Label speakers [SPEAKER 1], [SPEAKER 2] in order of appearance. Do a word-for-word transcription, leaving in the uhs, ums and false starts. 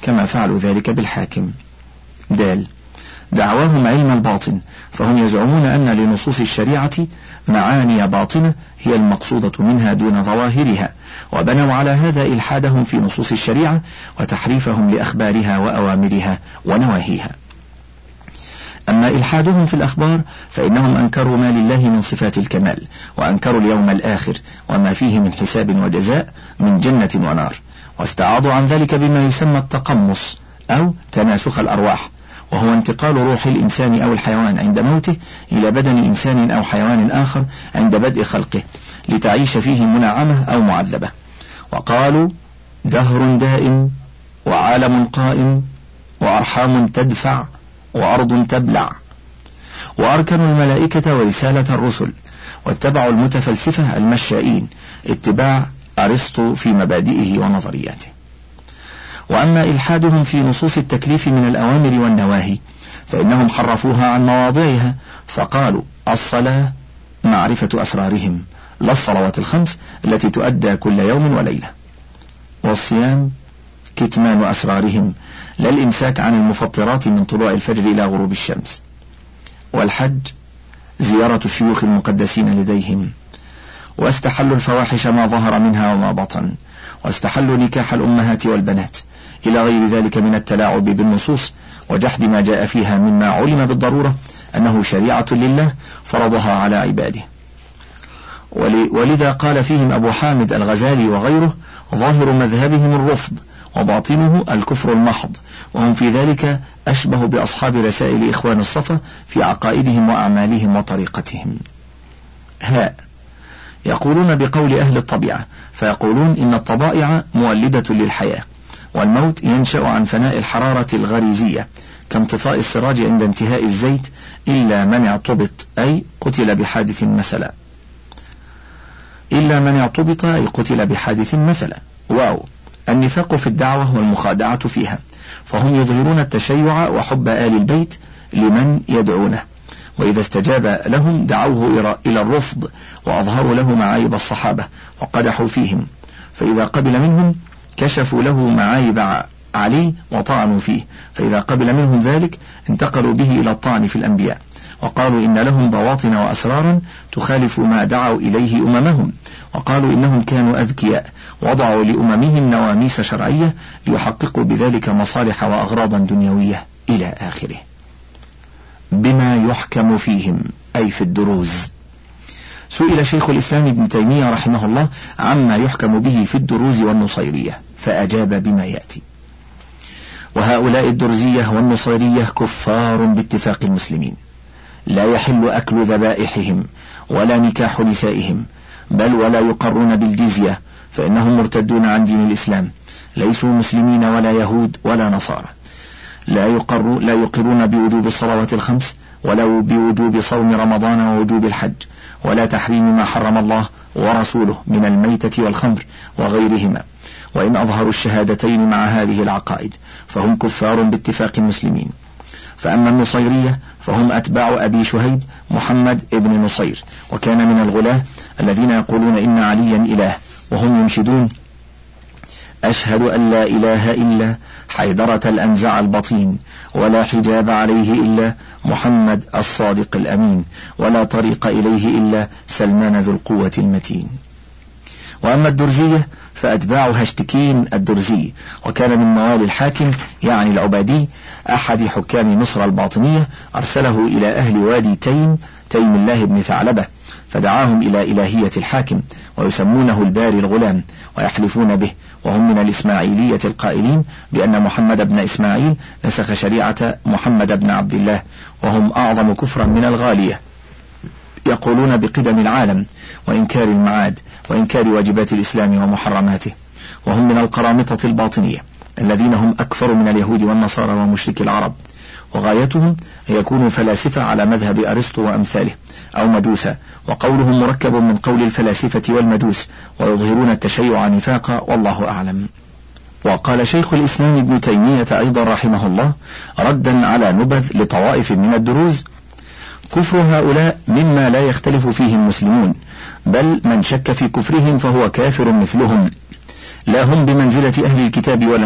[SPEAKER 1] كما فعلوا ذلك بالحاكم. دال دعواهم علم الباطن، فهم يزعمون أن لنصوص الشريعة معاني باطنة هي المقصودة منها دون ظواهرها، وبنوا على هذا إلحادهم في نصوص الشريعة وتحريفهم لأخبارها وأوامرها ونواهيها. أما إلحادهم في الأخبار فإنهم أنكروا ما لله من صفات الكمال، وأنكروا اليوم الآخر وما فيه من حساب وجزاء من جنة ونار، واستعاضوا عن ذلك بما يسمى التقمص أو تناسخ الأرواح، وهو انتقال روح الإنسان أو الحيوان عند موته إلى بدن إنسان أو حيوان آخر عند بدء خلقه لتعيش فيه منعمة أو معذبة. وقالوا دهر دائم وعالم قائم وأرحام تدفع وأرض تبلع، وأركنوا الملائكة ورسالة الرسل، واتبعوا المتفلسفة المشائين اتباع أرسطو في مبادئه ونظرياته. وأما إلحادهم في نصوص التكليف من الأوامر والنواهي فإنهم حرفوها عن مواضعها، فقالوا الصلاة معرفة أسرارهم لا الصلوات الخمس التي تؤدى كل يوم وليلة، والصيام كتمان أسرارهم لا الإمساك عن المفطرات من طلوع الفجر إلى غروب الشمس، والحج زيارة الشيوخ المقدسين لديهم، واستحلوا الفواحش ما ظهر منها وما بطن، واستحلوا نكاح الأمهات والبنات إلى غير ذلك من التلاعب بالنصوص وجحد ما جاء فيها مما علم بالضرورة أنه شريعة لله فرضها على عباده. ولذا قال فيهم أبو حامد الغزالي وغيره ظاهر مذهبهم الرفض وباطنه الكفر المحض، وهم في ذلك أشبه بأصحاب رسائل إخوان الصفا في عقائدهم وأعمالهم وطريقتهم. هاء يقولون بقول أهل الطبيعة، فيقولون إن الطبائع مولدة للحياة، والموت ينشأ عن فناء الحرارة الغريزية كانطفاء السراج عند انتهاء الزيت إلا من اعتبط أي قتل بحادث مثلا إلا من اعتبط أي قتل بحادث مثلا. واو النفاق في الدعوة والمخادعة فيها، فهم يظهرون التشيع وحب آل البيت لمن يدعونه، وإذا استجاب لهم دعوه إلى الرفض وأظهروا له معايب الصحابة وقدحوا فيهم، فإذا قبل منهم كشفوا له معايب عليه وطعنوا فيه، فإذا قبل منهم ذلك انتقلوا به إلى الطعن في الأنبياء، وقالوا إن لهم بواطن وأسرارا تخالف ما دعوا إليه أممهم، وقالوا إنهم كانوا أذكياء وضعوا لأممهم نواميس شرعية ليحققوا بذلك مصالح وأغراضا دنيوية إلى آخره. بما يحكم فيهم أي في الدروز. سئل شيخ الإسلام ابن تيمية رحمه الله عما يحكم به في الدروز والنصيرية، فأجاب بما يأتي: وهؤلاء الدرزية والنصيرية كفار باتفاق المسلمين، لا يحل أكل ذبائحهم ولا نكاح نسائهم، بل ولا يقرون بالجزية، فإنهم مرتدون عن دين الإسلام، ليسوا مسلمين ولا يهود ولا نصارى، لا يقر لا يقرون بوجوب الصلوات الخمس ولا بوجوب صوم رمضان ووجوب الحج، ولا تحريم ما حرم الله ورسوله من الميتة والخمر وغيرهما، وإن أظهروا الشهادتين مع هذه العقائد فهم كفار باتفاق المسلمين. فأما النصيرية فهم أتباع أبي شهيد محمد ابن نصير، وكان من الغلاة الذين يقولون إن عليا إله، وهم ينشدون: أشهد أن لا إله إلا حيدرة الأنزع البطين، ولا حجاب عليه إلا محمد الصادق الأمين، ولا طريق إليه إلا سلمان ذو القوة المتين. وأما الدرزية فأتباع هشتكين الدرزي، وكان من موالي الحاكم يعني العبادي أحد حكام مصر الباطنية، أرسله إلى أهل وادي تيم تيم الله بن ثعلبة، فدعاهم إلى إلهية الحاكم، ويسمونه الباري الغلام، ويحلفون به، وهم من الإسماعيلية القائلين بأن محمد بن إسماعيل نسخ شريعة محمد بن عبد الله، وهم أعظم كفرا من الغالية، يقولون بقدم العالم وإنكار المعاد وإنكار واجبات الإسلام ومحرماته، وهم من القرامطة الباطنية الذين هم أكثر من اليهود والنصارى ومشرك العرب، وغايتهم أن يكونوا فلاسفة على مذهب أرسطو وأمثاله أو مجوسا، وقولهم مركب من قول الفلاسفة والمجوس، ويظهرون التشيع نفاقا، والله أعلم. وقال شيخ الإسلام ابن تيمية أيضا رحمه الله ردا على نبذ لطوائف من الدروز: كفر هؤلاء مما لا يختلف فيه المسلمون، بل من شك في كفرهم فهو كافر مثلهم، لا هم بمنزلة أهل الكتاب ولا